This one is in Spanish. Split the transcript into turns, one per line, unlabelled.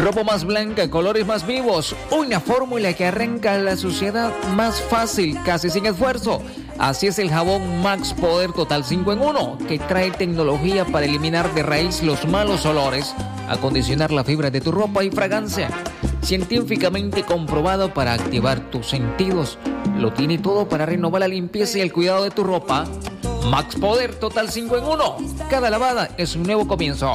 Ropa más blanca, colores más vivos. Una fórmula que arranca la suciedad más fácil, casi sin esfuerzo. Así es el jabón Max Poder Total 5 en 1, que trae tecnología para eliminar de raíz los malos olores, acondicionar la fibra de tu ropa y fragancia. Científicamente comprobado para activar tus sentidos. Lo tiene todo para renovar la limpieza y el cuidado de tu ropa. Max Poder Total 5 en 1. Cada lavada es un nuevo comienzo.